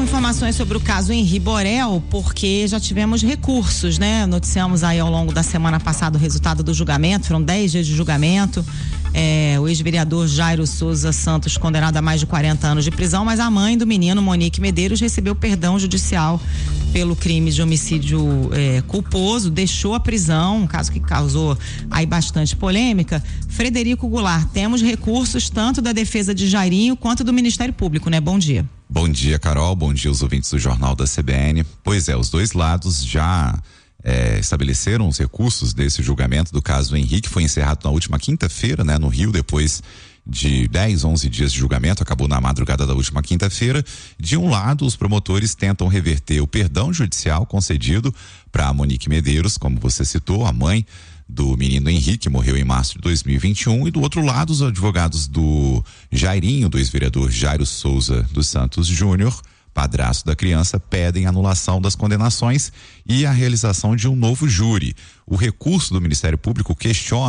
informações sobre o caso Henri Borel, porque já tivemos recursos, né? Noticiamos aí ao longo da semana passada o resultado do julgamento, foram 10 dias de julgamento. O ex-vereador Jairo Souza Santos, condenado a mais de 40 anos de prisão, mas a mãe do menino, Monique Medeiros, recebeu perdão judicial pelo crime de homicídio culposo, deixou a prisão, um caso que causou aí bastante polêmica. Frederico Goulart, temos recursos tanto da defesa de Jairinho quanto do Ministério Público, né? Bom dia. Bom dia, Carol, bom dia aos ouvintes do Jornal da CBN. Pois é, os dois lados já estabeleceram os recursos desse julgamento do caso do Henrique, foi encerrado na última quinta-feira, né, no Rio, depois de 10, 11 dias de julgamento, acabou na madrugada da última quinta-feira. De um lado, os promotores tentam reverter o perdão judicial concedido para Monique Medeiros, como você citou, a mãe do menino Henrique, morreu em março de 2021, e do outro lado, os advogados do Jairinho, do ex-vereador Jairo Souza dos Santos Júnior, padrasto da criança, pedem anulação das condenações e a realização de um novo júri. O recurso do Ministério Público questiona